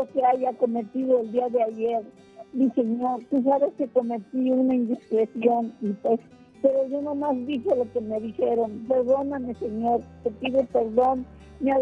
lo que haya cometido el día de ayer. Mi Señor, tú sabes que cometí una indiscreción y pero yo nomás dije lo que me dijeron. Perdóname, Señor, te pido perdón